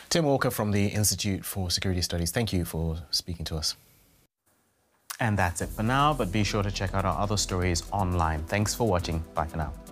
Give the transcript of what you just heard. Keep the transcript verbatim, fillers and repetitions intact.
Tim Walker from the Institute for Security Studies, thank you for speaking to us. And that's it for now, but be sure to check out our other stories online. Thanks for watching. Bye for now.